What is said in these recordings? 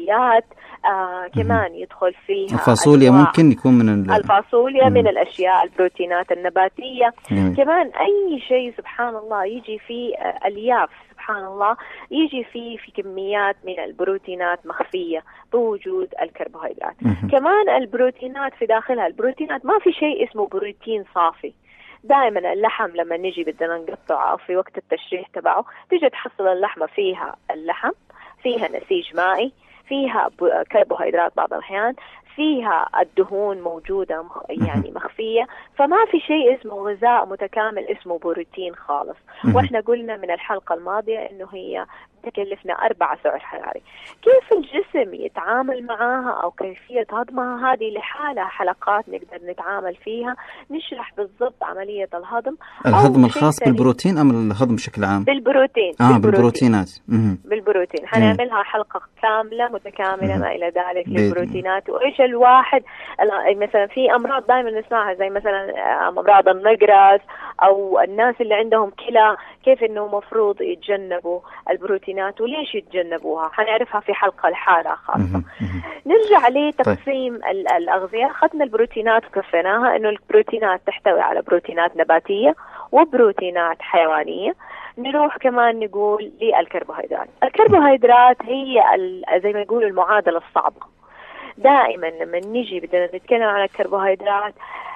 النشويات. كمان يدخل فيها الفاصوليا، ممكن يكون من الفاصوليا من الأشياء، البروتينات النباتية. كمان أي شيء سبحان الله يجي فيه ألياف، سبحان الله يجي فيه في كميات من البروتينات مخفية بوجود الكربوهيدرات. كمان البروتينات في داخلها، البروتينات ما في شيء اسمه بروتين صافي. دائما اللحم لما نجي بدنا نقطعه في وقت التشريح تبعه، تيجي تحصل اللحمة فيها اللحم، فيها نسيج مائي، فيها كربوهيدرات بعض الأحيان، فيها الدهون موجودة يعني مخفية. فما في شيء اسمه غذاء متكامل اسمه بروتين خالص. واحنا قلنا من الحلقة الماضية انه هي تكلفنا 4 سعر حراري. كيف الجسم يتعامل معاها او كيفية هضمها، هذه لحالها حلقات نقدر نتعامل فيها، نشرح بالضبط عملية الهضم الخاص بالبروتين ام الهضم بشكل عام؟ بالبروتين. بالبروتينات. بالبروتين حنعملها حلقة كاملة متكاملة ما إلى ذلك للبروتينات. وإيش الواحد مثلا في أمراض دائما نسمعها زي مثلا أمراض النقرس أو الناس اللي عندهم كلى، كيف إنه مفروض يتجنبوا البروتينات وليش يتجنبوها، حنعرفها في حلقة الحالة خاصة. نرجع لتقسيم الأغذية. أخذنا البروتينات وكفيناها إنه البروتينات تحتوي على بروتينات نباتية وبروتينات حيوانية. نروح كمان نقول للكربوهيدرات. الكربوهيدرات هي زي ما يقولوا المعادلة الصعبة. دائما لما نيجي بدنا نتكلم عن الكربوهيدرات،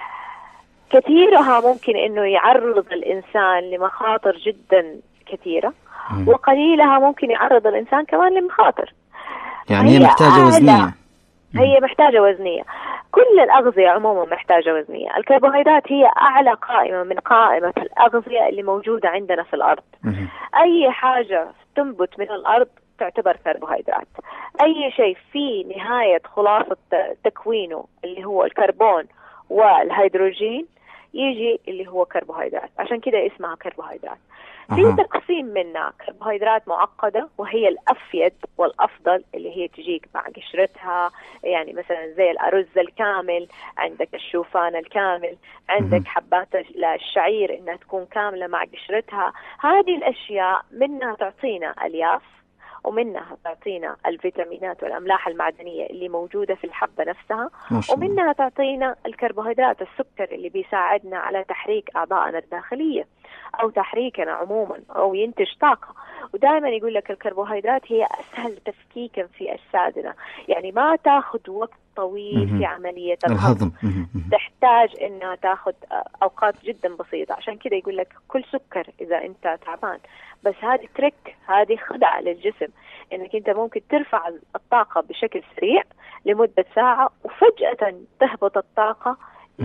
كثيرها ممكن انه يعرض الانسان لمخاطر جدا كثيرة، وقليلها ممكن يعرض الانسان كمان لمخاطر. يعني هي محتاجة وزنية. هي محتاجة وزنية. كل الأغذية عموما محتاجة وزنية. الكربوهيدرات هي أعلى قائمة من قائمة الأغذية اللي موجودة عندنا في الأرض. أي حاجة تنبت من الأرض تعتبر كربوهيدرات. أي شيء في نهاية خلاصة تكوينه اللي هو الكربون والهيدروجين يجي اللي هو كربوهيدرات، عشان كده اسمها كربوهيدرات. في تقسيم منها كربوهيدرات معقدة وهي الأفيد والأفضل، اللي هي تجيك مع قشرتها، يعني مثلا زي الأرز الكامل، عندك الشوفان الكامل، عندك حبات الشعير إنها تكون كاملة مع قشرتها. هذه الأشياء منها تعطينا ألياف، ومنها تعطينا الفيتامينات والأملاح المعدنية اللي موجودة في الحبة نفسها، ومنها تعطينا الكربوهيدرات السكر اللي بيساعدنا على تحريك أعضائنا الداخلية أو تحريكنا عموما أو ينتج طاقة. ودائما يقول لك الكربوهيدرات هي أسهل تفكيكا في أجسادنا، يعني ما تاخد وقت طويل في عملية الهضم، تحتاج إنها تاخد أوقات جدا بسيطة. عشان كده يقول لك كل سكر إذا أنت تعبان. بس هذه تريك، هذه خدعة للجسم، إنك أنت ممكن ترفع الطاقة بشكل سريع لمدة ساعة وفجأة تهبط الطاقة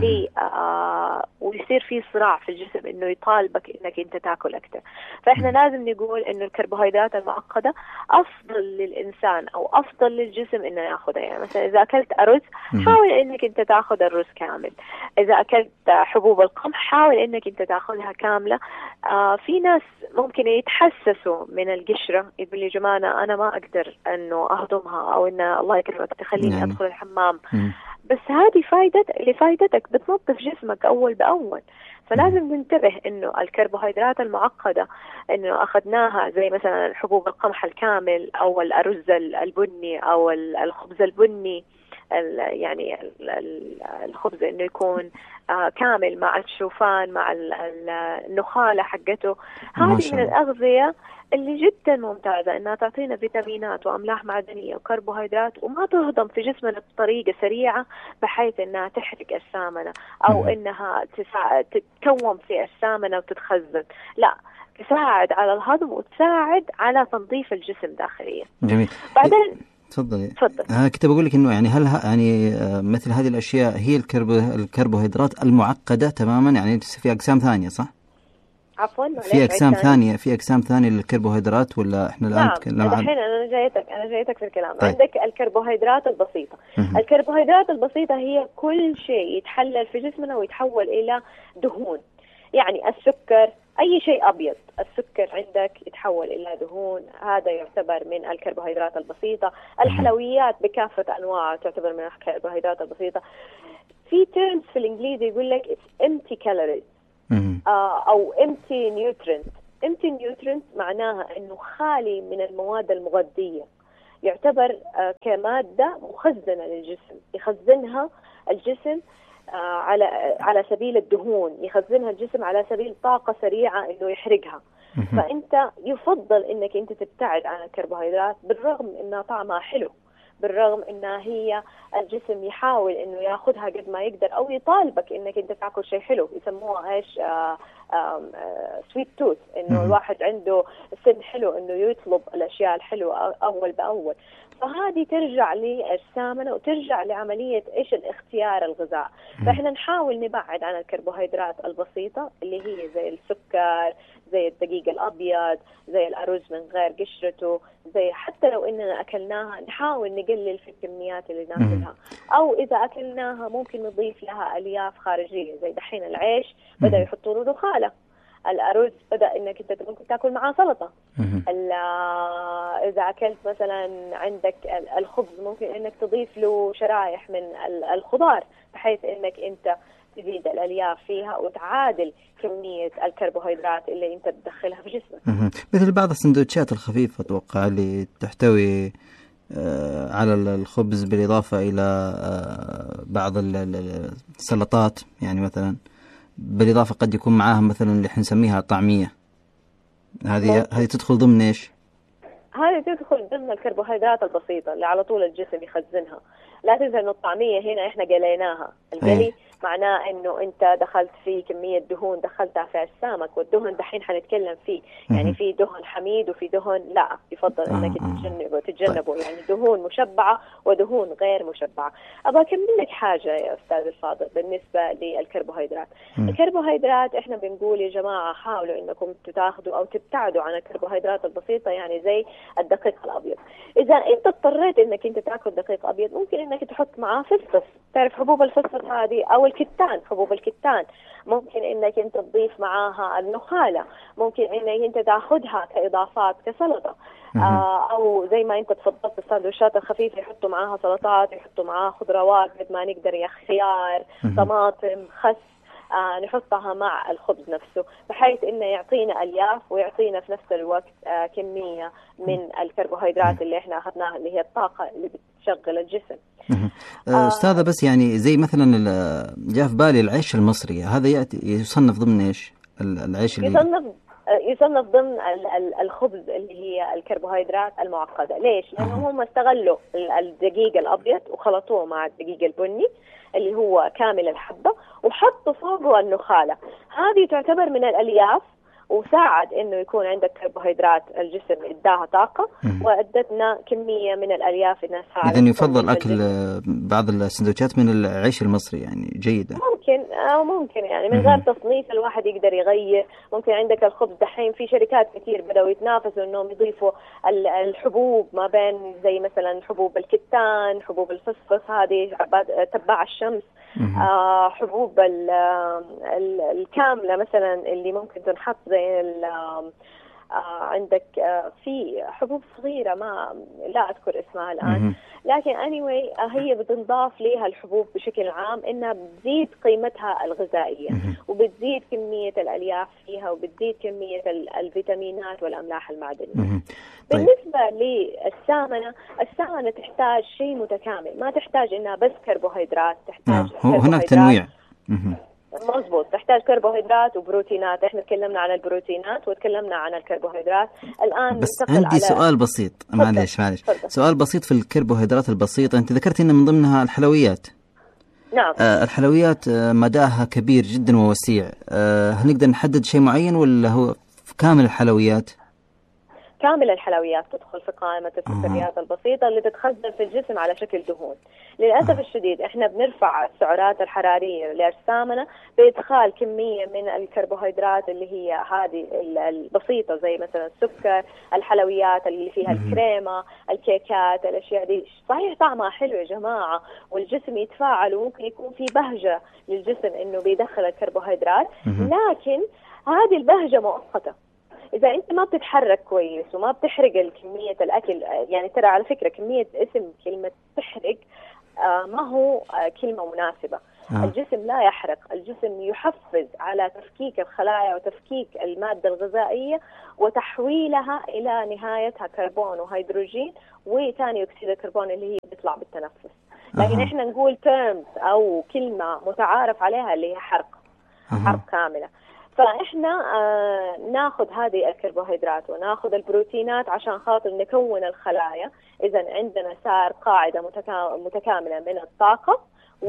ويصير في صراع في الجسم إنه يطالبك إنك أنت تأكل أكثر. فإحنا لازم نقول إنه الكربوهيدرات المعقدة أفضل للإنسان أو أفضل للجسم إنه يأخذها. يعني مثلا إذا أكلت أرز حاول إنك أنت تأخذ الرز كامل. إذا أكلت حبوب القمح حاول إنك أنت تأخذها كاملة. في ناس ممكن يتحسسوا من القشرة، يقول لي يا جماعة أنا ما أقدر إنه أهضمها أو إن الله يكرمك تخليني أدخل الحمام. بس هذه لفائدتك بتنظف جسمك أول بأول. فلازم ننتبه إنه الكربوهيدرات المعقدة إنه أخذناها زي مثلا حبوب القمح الكامل أو الأرز البني أو الخبز البني، يعني الخبز إنه يكون كامل مع الشوفان مع النخالة حقته. هذه من الأغذية اللي جدا ممتازة إنها تعطينا فيتامينات وأملاح معدنية وكربوهيدرات وما تهضم في جسمنا بطريقة سريعة بحيث إنها تحرق السامنة أو إنها تتكون في السامنة وتتخزن. لا، تساعد على الهضم وتساعد على تنظيف الجسم داخليا. جميل. بعدين تفضل. كنت بقول لك إنه يعني هل يعني مثل هذه الأشياء هي الكربوهيدرات المعقدة تماما، يعني في أقسام ثانية صح؟ عفوا، في أقسام ثانية للكربوهيدرات ولا إحنا الآن نتكلم عن؟ الحين أنا جايتك في الكلام. طيب. عندك الكربوهيدرات البسيطة. الكربوهيدرات البسيطة هي كل شيء يتحلل في جسمنا ويتحول إلى دهون. يعني السكر، أي شيء أبيض، السكر عندك يتحول إلى دهون، هذا يعتبر من الكربوهيدرات البسيطة. الحلويات بكافة أنواعها تعتبر من الكربوهيدرات البسيطة. في تيرمز في الإنجليزي يقول لك it's empty calories أو empty nutrients. empty nutrients معناها إنه خالي من المواد المغذية. يعتبر كمادة مخزنة للجسم، يخزنها الجسم على سبيل الدهون، يخزنها الجسم على سبيل طاقة سريعة إنه يحرقها. فأنت يفضل إنك أنت تبتعد عن الكربوهيدرات، بالرغم إنها طعمها حلو، بالرغم إنها هي الجسم يحاول إنه ياخدها قد ما يقدر، أو يطالبك إنك أنت تاكل شيء حلو، يسموها إيش سويت توث، إنه الواحد عنده سن حلو إنه يطلب الأشياء الحلوة أول بأول. فهذه ترجع للسامنة وترجع لعملية إيش الاختيار الغذاء. فإحنا نحاول نبعد عن الكربوهيدرات البسيطة اللي هي زي السكر، زي الدقيق الأبيض، زي الأرز من غير قشرته، زي حتى لو إننا أكلناها نحاول نقلل في الكميات اللي ناكلها، أو إذا أكلناها ممكن نضيف لها ألياف خارجية. زي دحين العيش بدأ يحطوا له نخالة، الأرز بدأ إنك أنت ممكن تأكل معاه سلطة، إذا أكلت مثلا عندك الخبز ممكن إنك تضيف له شرايح من الخضار، بحيث إنك أنت تزيد الألياف فيها وتعادل كمية الكربوهيدرات اللي أنت تدخلها في جسمك. مثل بعض السندوتشات الخفيفة أتوقع اللي تحتوي على الخبز بالإضافة إلى بعض السلطات، يعني مثلا بالإضافة قد يكون معاها مثلا اللي حنسميها طعمية، هذه تدخل ضمن إيش؟ هذه تدخل ضمن الكربوهيدرات البسيطة اللي على طول الجسم يخزنها. لا تنسى إنه الطعمية هنا إحنا قليناها، القلي معناه إنه أنت دخلت في كمية دهون دخلتها في السمك، والدهن دحين حنتكلم فيه، يعني في دهن حميد وفي دهن لا يفضل إنك تتجنبه، يعني دهون مشبعة ودهون غير مشبعة. أبغى أكمل لك حاجة يا أستاذ الفاضل بالنسبة للكربوهيدرات. الكربوهيدرات إحنا بنقول يا جماعة حاولوا إنكم تاخذوا أو تبتعدوا عن الكربوهيدرات البسيطة، يعني زي الدقيق الأبيض. إذا أنت اضطريت إنك أنت تاكل دقيق أبيض ممكن إنك تحط معاه فسفس، تعرف حبوب الفسفس هذه، أو الكتان، حبوب الكتان، ممكن إنك أنت تضيف معاها النخالة، ممكن إنك أنت تاخدها كإضافات كسلطة، أو زي ما أنت تفضلت السندوتشات الخفيفة يحطوا معاها سلطات، يحطوا معاها خضروات قد ما نقدر، يا خيار، طماطم، خس، نحطها مع الخبز نفسه، بحيث إنه يعطينا ألياف ويعطينا في نفس الوقت كمية من الكربوهيدرات اللي إحنا أخذناها اللي هي الطاقة اللي بتشغل الجسم. أستاذة بس يعني زي مثلا جاء في بالي العيش المصري، هذا يصنف ضمن إيش؟ العيش اللي يصنف ضمن الخبز اللي هي الكربوهيدرات المعقدة. ليش؟ لأنهم هم استغلوا الدقيق الأبيض وخلطوه مع الدقيق البني اللي هو كامل الحبة وحطوا فوقه النخالة. هذه تعتبر من الألياف وساعد إنه يكون عندك كربوهيدرات، الجسم إداها طاقة وأدتنا كمية من الألياف إنها ساعدت. إذن يفضل أكل بعض السندوتشات من العيش المصري، يعني جيدة. ممكن يعني من غير تصنيف الواحد يقدر يغير. ممكن عندك الخبز دحين في شركات كتير بدأوا يتنافسوا إنهم يضيفوا الحبوب ما بين زي مثلا حبوب الكتان، حبوب الفسفس هذه تبع الشمس، حبوب الكاملة مثلا اللي ممكن تنحط زي عندك في حبوب صغيرة ما لا أذكر اسمها الآن، لكن anyway هي بتنضاف لها الحبوب بشكل عام إنها بتزيد قيمتها الغذائية وبتزيد كمية الألياف فيها وبتزيد كمية الفيتامينات والأملاح المعدنية. بالنسبة للسامنة، السامنة تحتاج شيء متكامل، ما تحتاج إنها بس كربوهيدرات، تحتاج هناك تنويع. مظبوط، تحتاج كربوهيدرات وبروتينات. احنا تكلمنا عن البروتينات وتكلمنا عن الكربوهيدرات. الآن بس عندي سؤال بسيط، معليش سؤال بسيط في الكربوهيدرات البسيطة. انت ذكرت ان من ضمنها الحلويات. نعم. الحلويات مداها كبير جدا ووسيع، هل نقدر نحدد شيء معين ولا هو كامل الحلويات؟ كامل الحلويات تدخل في قائمة السكريات البسيطة اللي تتخزن في الجسم على شكل دهون. للأسف الشديد احنا بنرفع السعرات الحرارية للسامنة بإدخال كمية من الكربوهيدرات اللي هي هذه البسيطة زي مثلا السكر، الحلويات اللي فيها الكريمة، الكيكات، الأشياء دي. صحيح طعمها حلو يا جماعة والجسم يتفاعل وممكن يكون في بهجة للجسم إنه بيدخل الكربوهيدرات، لكن هذه البهجة مؤقتة. إذا أنت ما بتتحرك كويس وما بتحرق كمية الأكل، يعني ترى على فكرة كمية اسم كلمة تحرق ما هو كلمة مناسبة. الجسم لا يحرق، الجسم يحفز على تفكيك الخلايا وتفكيك المادة الغذائية وتحويلها إلى نهايتها كربون وهيدروجين وثاني أكسيد الكربون اللي هي بيطلع بالتنفس. لكن إحنا نقول terms أو كلمة متعارف عليها اللي هي حرق كاملة. فإحنا ناخذ هذه الكربوهيدرات وناخذ البروتينات عشان خاطر نكون الخلايا. إذا عندنا صار قاعدة متكاملة من الطاقة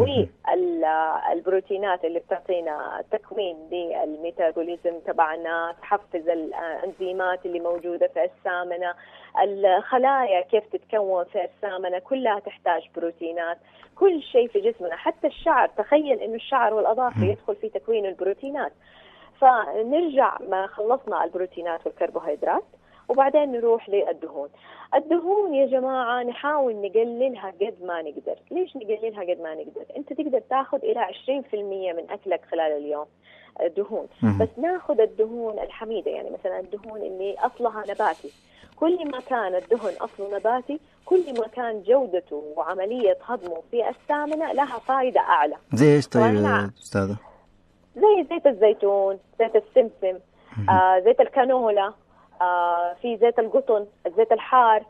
والبروتينات اللي بتعطينا تكوين للميتابوليزم تبعنا، تحفز الانزيمات اللي موجودة في السامنة، الخلايا كيف تتكون في السامنة كلها تحتاج بروتينات. كل شيء في جسمنا حتى الشعر، تخيل إنه الشعر والأظافر يدخل في تكوين البروتينات. فنرجع ما خلصنا البروتينات والكربوهيدرات وبعدين نروح للدهون. الدهون يا جماعة نحاول نقللها قد ما نقدر. ليش نقللها قد ما نقدر؟ أنت تقدر تاخذ إلى 20% من أكلك خلال اليوم دهون، بس ناخذ الدهون الحميدة، يعني مثلا الدهون اللي أصلها نباتي. كل ما كان الدهن أصله نباتي كل ما كان جودته وعملية هضمه في السامنة لها فائدة أعلى. زي إيش طيب أستاذة؟ زي زيت الزيتون، زيت السمسم، زيت الكانولا، في زيت القطن، الزيت الحار،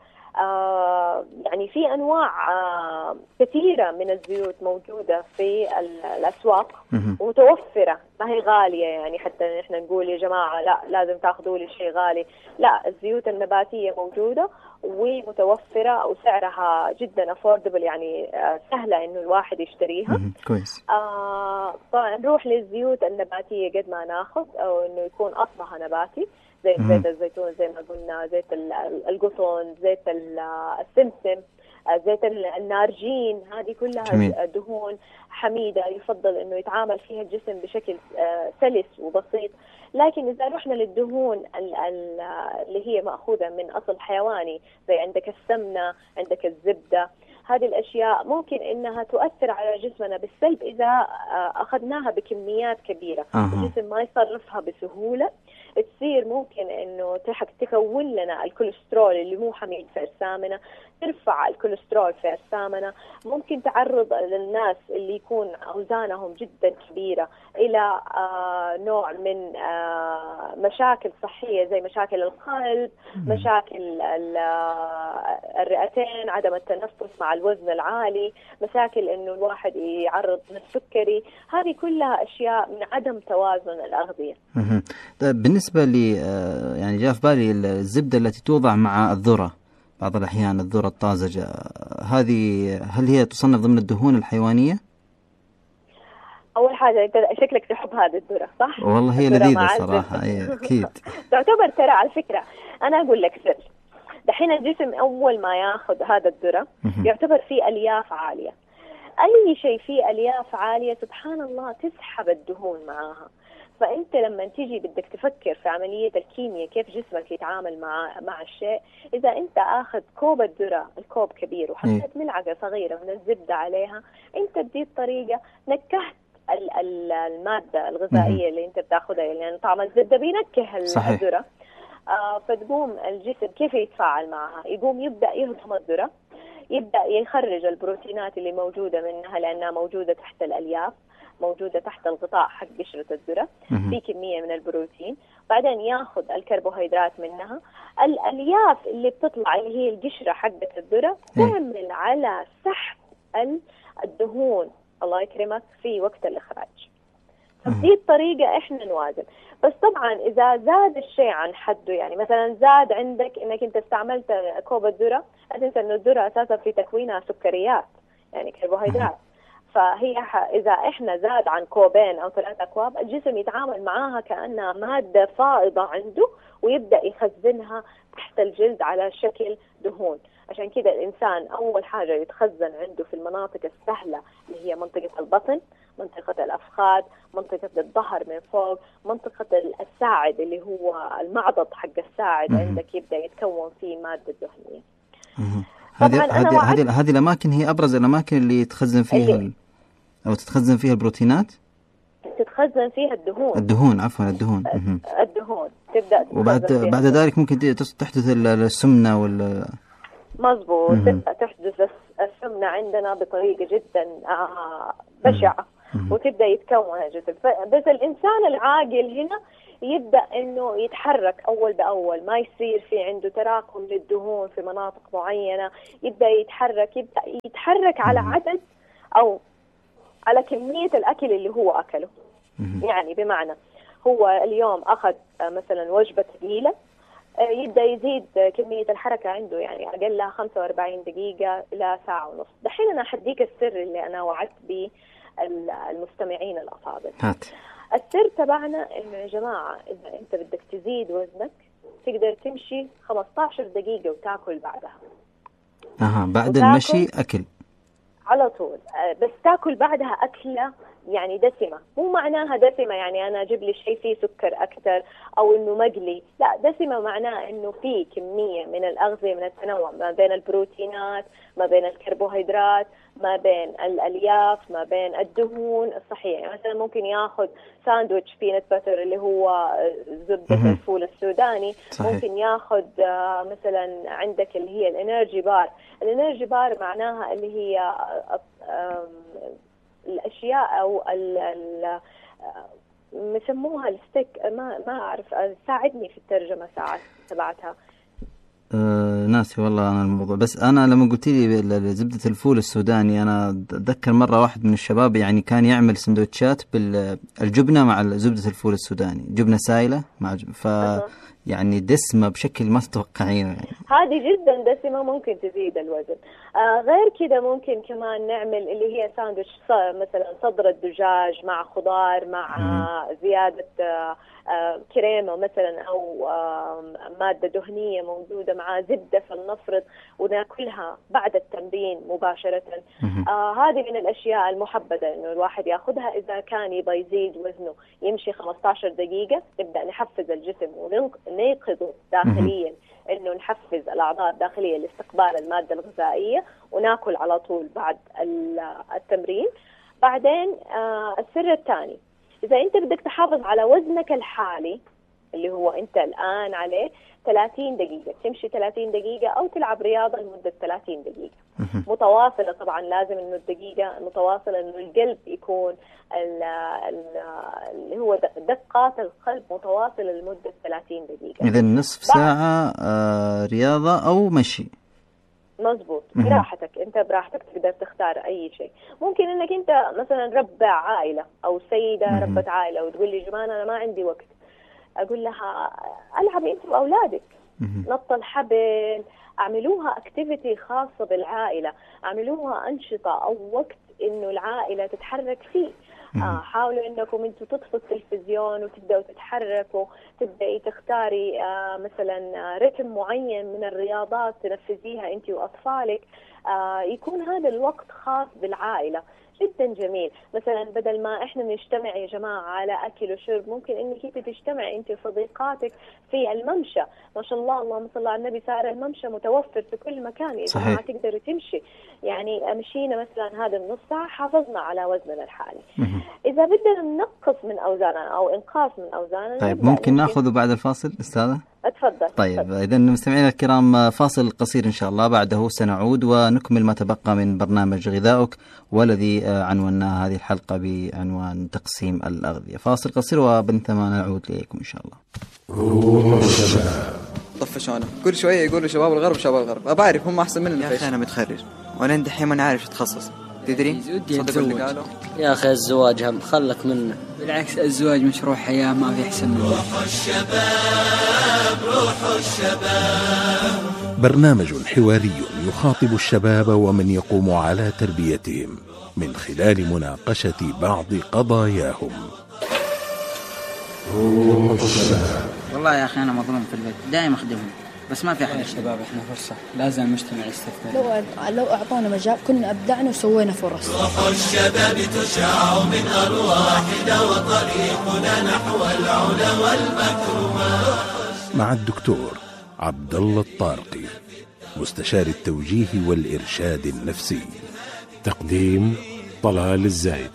يعني في أنواع كثيرة من الزيوت موجودة في الأسواق ومتوفرة، ما هي غالية. يعني حتى إحنا نقول يا جماعة لا لازم تأخذوا لي شيء غالي، لا، الزيوت النباتية موجودة ومتوفرة وسعرها جدا affordable، يعني سهلة إنه الواحد يشتريها. كويس. طبعا نروح للزيوت النباتية قد ما ناخذ، أو إنه يكون أصلها نباتي، زي زيت الزيتون زي ما قلنا، زيت القطن، زيت السمسم، زيت النارجين. هذه كلها دهون حميدة يفضل إنه يتعامل فيها الجسم بشكل سلس وبسيط. لكن إذا رحنا للدهون اللي هي مأخوذة من أصل حيواني، زي عندك السمنة، عندك الزبدة، هذه الأشياء ممكن إنها تؤثر على جسمنا بالسلب إذا أخذناها بكميات كبيرة. الجسم ما يصرفها بسهولة، تصير ممكن إنه تكون لنا الكوليسترول اللي مو حميد في السامنة، ترفع الكوليسترول في السامنة، ممكن تعرض للناس اللي يكون أوزانهم جدا كبيرة إلى نوع من مشاكل صحية زي مشاكل القلب، مشاكل الرئتين، عدم التنفس مع الوزن العالي، مشاكل إنه الواحد يعرض للسكري. هذه كلها أشياء من عدم توازن الأغذية. بالنسبة لي يعني جاء في بالي الزبدة التي توضع مع الذرة بعض الأحيان، الذرة الطازجة، هذه هل هي تصنف ضمن الدهون الحيوانية؟ أول حاجة أنت شكلك تحب هذه الذرة صح؟ والله هي لذيذة صراحة. أكيد. تعتبر ترى على فكرة أنا أقول لك سر، دحين الجسم أول ما ياخذ هذا الذرة يعتبر فيه ألياف عالية. أي شيء فيه ألياف عالية سبحان الله تسحب الدهون معاها. فأنت لما تيجي بدك تفكر في عملية الكيمياء كيف جسمك يتعامل مع الشيء، إذا أنت أخذ كوب الذرة، الكوب كبير، وحطيت ملعقة صغيرة من الزبدة عليها، أنت بدي الطريقة نكهت المادة الغذائية اللي أنت بتاخذها، يعني طعم الزبدة بينكه الذرة. فتقوم الجسم كيف يتفاعل معها؟ يقوم يبدأ يهضم الذرة، يبدأ يخرج البروتينات اللي موجودة منها لأنها موجودة تحت الألياف، موجودة تحت الغطاء حق قشرة الذرة، في كمية من البروتين. بعدين ياخذ الكربوهيدرات منها. الألياف اللي بتطلع اللي هي القشرة حقة الذرة تعمل على سحب الدهون، الله يكرمك، في وقت الإخراج. فبدي الطريقة إحنا نوازن. بس طبعا إذا زاد الشيء عن حده، يعني مثلا زاد عندك إنك أنت استعملت كوب الذرة، لا تنسى إنه الذرة أساسا في تكوينها سكريات، يعني كربوهيدرات. فهي إذا إحنا زاد عن كوبين أو 3 أكواب، الجسم يتعامل معاها كأنها مادة فائضة عنده ويبدأ يخزنها تحت الجلد على شكل دهون. عشان كده الإنسان أول حاجة يتخزن عنده في المناطق السهلة اللي هي منطقة البطن، منطقة الأفخاذ، منطقة الظهر من فوق، منطقة الساعد اللي هو المعضد حق الساعد، عندك يبدأ يتكون فيه مادة دهنية. هذه الأماكن هي أبرز الأماكن اللي تخزن فيها أو تتخزن فيها البروتينات، تتخزن فيها الدهون. الدهون تبدأ وبعد ذلك ممكن تحدث السمنة مظبوط. تبدأ تحدث السمنة تبنى عندنا بطريقة جدا بشعة وتبدأ يتكون الجسم. بس الإنسان العاقل هنا يبدأ إنه يتحرك أول بأول، ما يصير في عنده تراكم للدهون في مناطق معينة، يبدأ يتحرك على عدد أو على كمية الأكل اللي هو أكله. يعني بمعنى هو اليوم أخذ مثلا وجبة ثقيلة، يبدأ يزيد كمية الحركة عنده، يعني أقلها 45 دقيقة إلى ساعة ونص. دحين أنا أحديك السر اللي أنا وعدت به المستمعين الأفاضل. السر تبعنا إنه يا جماعة إذا أنت بدك تزيد وزنك تقدر تمشي 15 دقيقة وتاكل بعدها. بعد المشي أكل على طول، بس تاكل بعدها أكلة يعني دسمة. مو معناها دسمة يعني أنا أجيب لي شيء فيه سكر أكتر أو إنه مقلي، لا، دسمة معناها إنه فيه كمية من الأغذية، من التنوع ما بين البروتينات، ما بين الكربوهيدرات، ما بين الألياف، ما بين الدهون الصحية. يعني مثلا ممكن ياخذ ساندويتش بينت باتر اللي هو زبدة الفول السوداني. صحيح. ممكن ياخذ مثلا عندك اللي هي الانرجي بار. الانرجي بار معناها اللي هي الأشياء أو مسموها الستيك، ما أعرف، ساعدني في الترجمة ساعات تبعتها. ناسي والله أنا الموضوع، بس أنا لما قلت لي زبدة الفول السوداني أنا أتذكر مرة واحد من الشباب يعني كان يعمل سندوتشات بالجبنة مع زبدة الفول السوداني، جبنة سائلة مع يعني دسمة بشكل ما تتوقعينه. يعني هذه جدا دسمة، ممكن تزيد الوزن. غير كده ممكن كمان نعمل اللي هي ساندويتش، مثلا صدر الدجاج مع خضار مع زيادة كريمة مثلا أو مادة دهنية موجودة مع زبدة فلنفرض، وناكلها بعد التمرين مباشرة. هذه من الأشياء المحبذة إنه الواحد يأخذها إذا كان يبغى يزيد وزنه. يمشي 15 دقيقة، نبدأ نحفز الجسم ونيقظه داخليا، إنه نحفز الأعضاء الداخلية لاستقبال المادة الغذائية، وناكل على طول بعد التمرين. بعدين السر الثاني، إذا أنت بدك تحافظ على وزنك الحالي اللي هو أنت الآن عليه 30 دقيقة، تمشي 30 دقيقة أو تلعب رياضة لمدة 30 دقيقة متواصلة. طبعا لازم إنه الدقيقة متواصلة، إنه القلب يكون اللي هو دقات القلب متواصلة لمدة 30 دقيقة. إذا نصف ساعة رياضة أو مشي. مزبوط، براحتك انت، براحتك تقدر تختار اي شيء. ممكن انك انت مثلا ربع عائلة او سيدة ربة عائلة وتقول لي جماعة انا ما عندي وقت، اقول لها العب انت واولادك، نط الحبل، اعملوها اكتيفيتي خاصة بالعائلة، اعملوها انشطة او وقت انه العائلة تتحرك فيه. حاولوا انكم انتم تطفوا التلفزيون وتبداوا تتحركوا، تبداي تختاري مثلا رتم معين من الرياضات تنفذيها انت واطفالك. يكون هذا الوقت خاص بالعائله، جدا جميل. مثلا بدل ما احنا نجتمع يا جماعه على اكل وشرب، ممكن انك انت تجتمعي انت وصديقاتك في الممشى. ما شاء الله، اللهم صل على النبي، صار الممشى متوفر في كل مكان يا جماعه، تقدروا تمشي. يعني مشينا مثلا هذا النص ساعه، حافظنا على وزننا الحالي. اذا بدنا ننقص من اوزاننا او انقاص من اوزاننا، طيب ممكن ناخذه بعد الفاصل استاذه؟ اتفضل. طيب اذا مستمعينا الكرام، فاصل قصير ان شاء الله، بعده سنعود ونكمل ما تبقى من برنامج غذائك، والذي عنونا هذه الحلقة بعنوان تقسيم الأغذية. فاصل قصير ومن ثم نعود إليكم إن شاء الله. روح الشباب. طفشونا كل شوية يقولوا شباب الغرب شباب الغرب، أبى أعرف هم أحسن مننا. يا أخي أنا متخرج وأنا دحين ما عارف أتخصص، تدري؟ صدق اللي قالوا. يا أخي الزواج هم خلك منه. بالعكس الزواج مشروع حياة ما في أحسن منه. روح الشباب، روح الشباب. برنامج حواري يخاطب الشباب ومن يقوم على تربيتهم من خلال مناقشة بعض قضاياهم. روح الشباب. والله يا أخي أنا مظلوم في البيت، دائما أخدمهم بس ما في أحد. الشباب إحنا فرصة، لازم المجتمع يستثمر. لو أعطونا مجال كنا أبدعنا وسوينا فرص. روح الشباب تشع من أرواحنا وطريقنا نحو العلا والمكرمات. مع الدكتور عبد الله الطارقي، مستشار التوجيه والإرشاد النفسي. تقديم طلال الزايد.